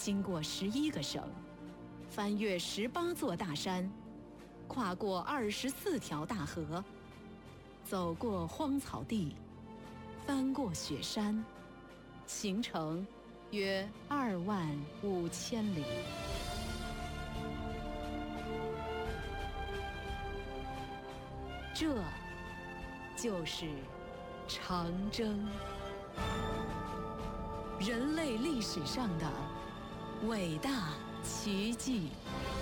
经过11个省，翻越18座大山，跨过24条大河，走过荒草地，翻过雪山，行程约25000里。这就是长征，人类历史上的伟大奇迹。